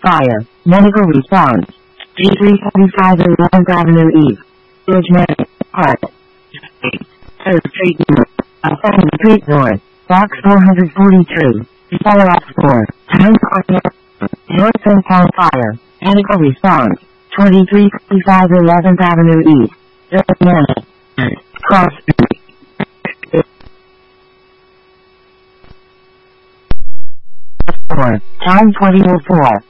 fire. Medical response. G345 11th Avenue East. Ridgeman, Park. 3rd Street North. 2nd Street North. Box 442. Follow-up score. Time partner. North Suntown Fire. Medical response. 2355 11th Avenue East. Ridgeman. Cross Street. Time 20:04.